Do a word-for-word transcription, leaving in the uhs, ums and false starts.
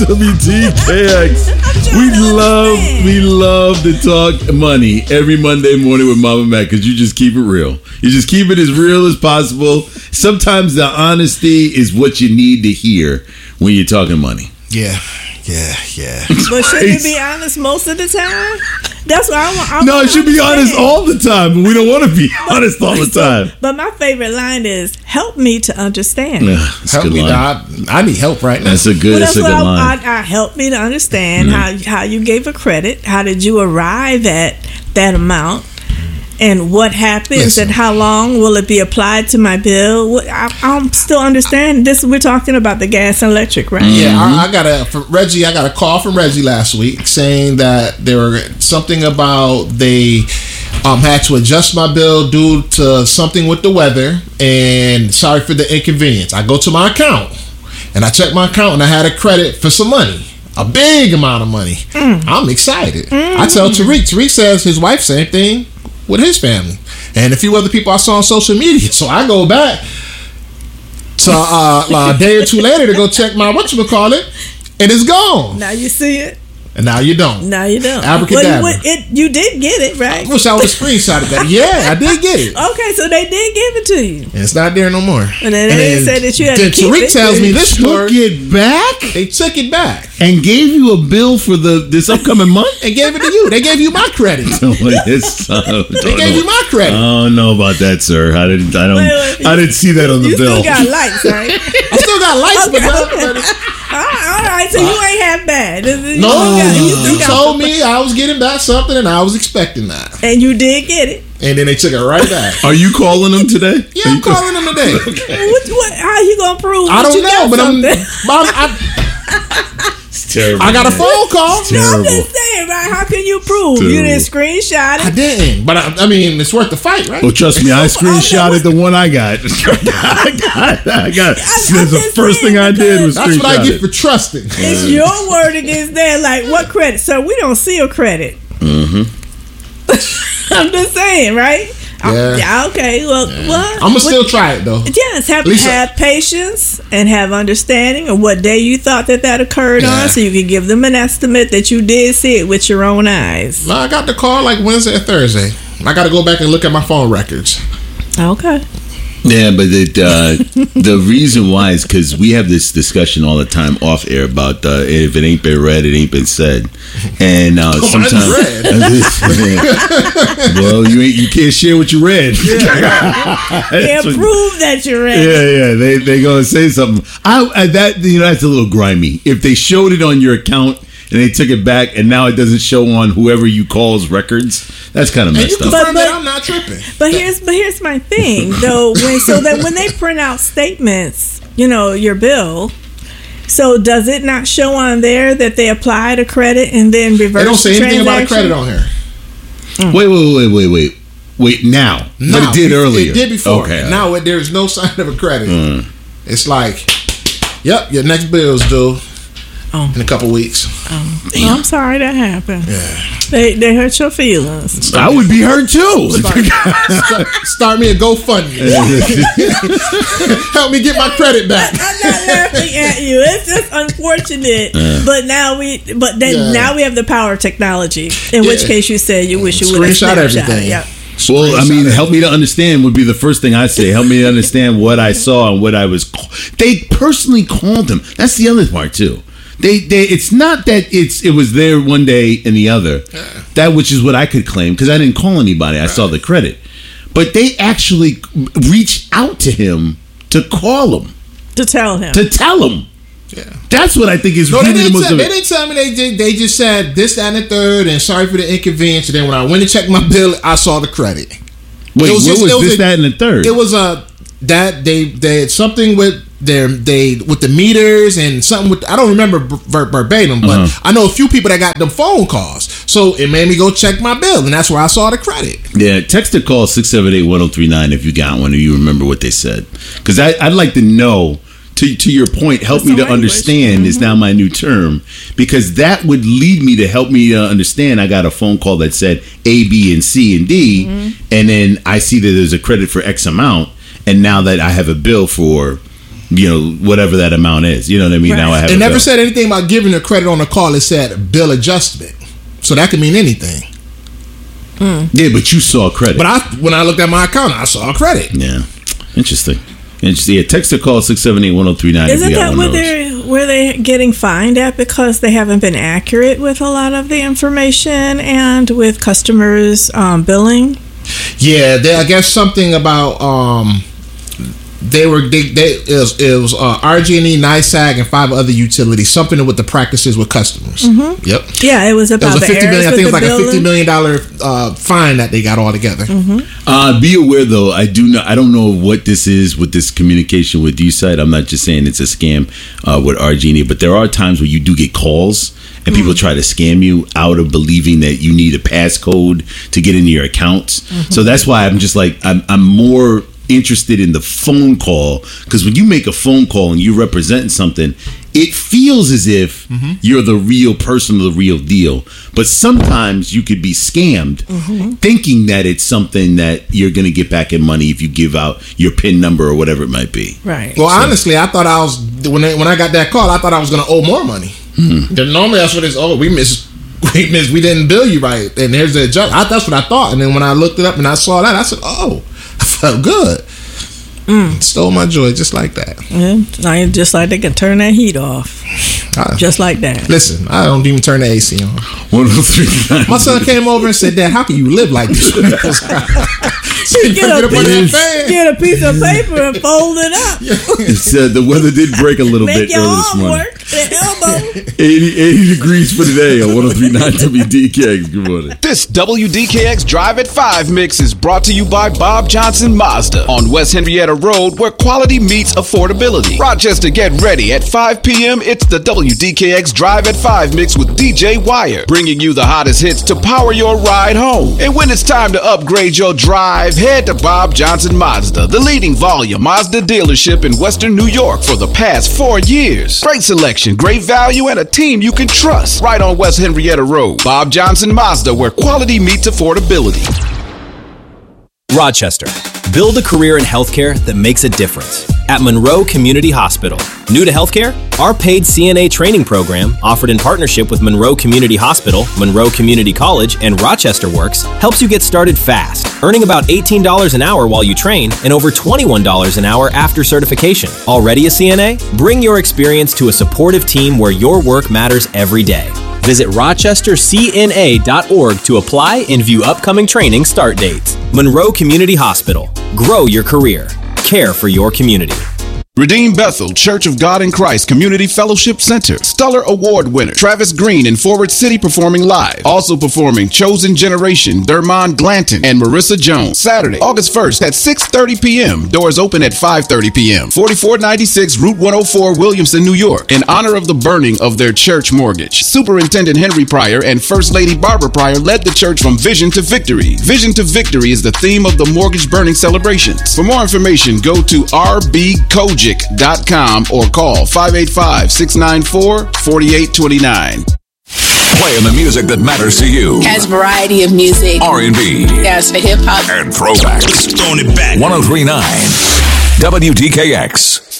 W T K X. We love, we love to talk money every Monday morning with Mama Mac because you just keep it real. You just keep it as real as possible. Sometimes the honesty is what you need to hear when you're talking money. Yeah, yeah, yeah. But should you be honest most of the time? That's what I want. I no, want it should be honest all the time, but we don't want to be honest all the time. So, but my favorite line is, help me to understand. Yeah, help me, I, I need help right now. That's a good, well, that's, that's a good I, line. I, I help me to understand Mm-hmm. how, how you gave a credit. How did you arrive at that amount? And what happens Listen. and how long will it be applied to my bill? What, I, I'm still understanding this. We're talking about the gas and electric, right? Yeah, I, I got a from Reggie. I got a call from Reggie last week saying that there were something about they um, had to adjust my bill due to something with the weather, and sorry for the inconvenience. I go to my account and I check my account and I had a credit for some money. A big amount of money. Mm. I'm excited. Mm. I tell Tariq. Tariq says his wife same thing with his family and a few other people I saw on social media. So I go back to uh, a day or two later to go check my whatchamacallit, and it's gone. Now you see it. And now you don't. Now you don't. Abracadabra. Well, it, you did get it, right? I wish I would have screenshotted that. Yeah, I did get it. Okay, so they did give it to you. And it's not there no more. And then they and said that you had to keep Tariq it. tells me this took story. it back? They took it back. And gave you a bill for the this upcoming month? They gave it to you. They gave you my credit. No, it's, uh, they gave you my credit. I don't know about that, sir. I didn't I don't wait, wait, I didn't see that on the you bill. You still got lights, right? I still got lights, okay, but okay. not, all, right, all right, so you ain't half bad. You no, got, you, you, you told me I was getting back something, and I was expecting that. And you did get it. And then they took it right back. Are you calling them today? Yeah, I'm calling them today. Okay. What, what, how you gonna prove? I don't you know, but I'm, something? but I'm I, it's terrible. I got a phone call. It's no, I'm terrible. just saying, right? How can you prove? Terrible. You didn't screenshot it. I didn't, but I, I mean, it's worth the fight, right? Well, trust me, I screenshotted the one I got. I got, I got. That's the first thing I did was That's what I get it. for trusting. It's your word against theirs. Like, what credit? So we don't see a credit. Mm-hmm. I'm just saying, right? Yeah. yeah okay. Well, yeah. well, I'm gonna still try it though. Yes, have Lisa. have patience and have understanding of what day you thought that that occurred Yeah. on, so you can give them an estimate that you did see it with your own eyes. No, I got the call like Wednesday or Thursday. I got to go back and look at my phone records. Okay. Yeah, but it, uh, the reason why is because we have this discussion all the time off air about uh, if it ain't been read, it ain't been said, and uh, oh, sometimes well, you ain't you can't share what you read. Yeah. Can't what, prove that you read. Yeah, yeah, they they gonna say something. I, I that you know that's a little grimy. If they showed it on your account and they took it back, and now it doesn't show on whoever you call's records. That's kind of and you messed up. confirm But- that but- I'm not tripping. But here's but here's my thing though. When, so that when they print out statements, you know, your bill. So does it not show on there that they applied a credit and then reverse? They don't say the anything about a transaction? credit on here. Mm. Wait, wait, wait, wait, wait, wait. Now, No, but it did it, earlier. It did before. Okay. Now it, there's no sign of a credit. Mm. It's like, yep, your next bill's due Oh. in a couple weeks. Oh. Well, I'm sorry that happened. Yeah. They they hurt your feelings. I would be hurt too. start, start me a GoFundMe. Help me get my credit back. I'm not laughing at you. It's just unfortunate. Uh. But now we, but then Yeah. now we have the power of technology. In which Yeah. case you said you wish you would have Screenshot snapshot. everything. Yeah. Well, I mean, help me to understand would be the first thing I say. Help me to understand what I saw and what I was. They personally called them. That's the other part too. They, they. It's not that it's. It was there one day and the other. That which is what I could claim because I didn't call anybody. I saw the credit, but they actually reached out to him to call him To tell him. to tell him. Yeah. That's what I think is No, they really the didn't, most. tell, of they it. didn't tell me they did. They just said this, that, and the third, and sorry for the inconvenience. And then when I went to check my bill, I saw the credit. Wait, It was what just- was it was this, a- that, and the third? It was a that they they had something with their they with the meters and something with I don't remember ver- verbatim, but Uh-huh. I know a few people that got them phone calls, so it made me go check my bill, and that's where I saw the credit. Yeah, text or call six seven eight, one oh three nine if you got one or you remember what they said. Because I'd like to know, to to your point, help That's me the to language. understand Mm-hmm. is now my new term. Because that would lead me to help me to understand. I got a phone call that said A, B, and C, and D. Mm-hmm. And then I see that there's a credit for X amount. And now that I have a bill for you know, whatever that amount is. You know what I mean? Right. Now I have It a never bill. said anything about giving a credit on the call. It said bill adjustment. So that could mean anything. Yeah, but you saw credit. But I, when I looked at my account, I saw a credit. Yeah. Interesting. Interesting. Yeah, text or call six seven eight, one oh three nine. Isn't that where they're where they getting fined at because they haven't been accurate with a lot of the information and with customers um, billing? Yeah, they, I guess something about um, they were they, they it was, it was uh, R G and E, NISAG, and five other utilities. Something with the practices with customers. Mm-hmm. Yep. Yeah, it was It about was a the fifty errors million. I with think it was the like a billing. fifty million dollar uh, fine that they got all together. Mm-hmm. Uh, be aware though, I do not. I don't know what this is with this communication with U site. I'm not just saying it's a scam uh, with R G and E, but there are times where you do get calls and people try to scam you out of believing that you need a passcode to get into your accounts. Mm-hmm. So that's why I'm just like I'm, I'm more interested in the phone call, because when you make a phone call and you're representing something, it feels as if mm-hmm. you're the real person, the real deal. But sometimes you could be scammed mm-hmm. thinking that it's something that you're going to get back in money if you give out your PIN number or whatever it might be. Right. Well, So- honestly, I thought I was when I, when I got that call, I thought I was going to owe more money. Mm-hmm. Normally, that's what it's. Oh, we missed. We missed. We didn't bill you right, and here's the adjustment. I, that's what I thought. And then when I looked it up and I saw that, I said, "Oh, I felt good." Mm. Stole my joy just like that. Yeah, I just like they can turn that heat off, I, just like that. Listen, I don't even turn the A C on. one oh three nine My son came over and said, "Dad, how can you live like this?" So he Get picked a, it up on that fan. get a piece of paper and fold it up. It's, uh, the weather did break a little Make bit your early this arm morning. work, the elbow. eighty, eighty degrees for today on one oh three nine W D K X. Good morning. This W D K X Drive at five mix is brought to you by Bob Johnson Mazda on West Henrietta Road, where quality meets affordability. Rochester, get ready. At five p.m., it's the W D K X Drive at five mix with D J Wire, bringing you the hottest hits to power your ride home. And when it's time to upgrade your drive, head to Bob Johnson Mazda, the leading volume Mazda dealership in Western New York for the past four years. Great selection, great value, and a team you can trust. Right on West Henrietta Road. Bob Johnson Mazda, where quality meets affordability. Rochester. Build a career in healthcare that makes a difference. At Monroe Community Hospital. New to healthcare? Our paid C N A training program, offered in partnership with Monroe Community Hospital, Monroe Community College, and Rochester Works, helps you get started fast, earning about eighteen dollars an hour while you train and over twenty-one dollars an hour after certification. Already a C N A? Bring your experience to a supportive team where your work matters every day. Visit rochester c n a dot org to apply and view upcoming training start dates. Monroe Community Hospital. Grow your career. Care for your community. Redeem Bethel Church of God in Christ Community Fellowship Center. Stellar Award winner Travis Green in Forward City performing live. Also performing Chosen Generation, Dermond Glanton, and Marissa Jones. Saturday, August first at six thirty p.m. Doors open at five thirty p.m. forty-four ninety-six Route one oh four, Williamson, New York. In honor of the burning of their church mortgage, Superintendent Henry Pryor and First Lady Barbara Pryor led the church from vision to victory. Vision to victory is the theme of the mortgage burning celebrations. For more information, go to r b kojic dot com or call five eight five, six nine four, four eight two nine. Playing the music that matters to you. Has variety of music. R and B. Yes, for hip hop. And throwbacks. Throwing it back. one oh three point nine W D K X.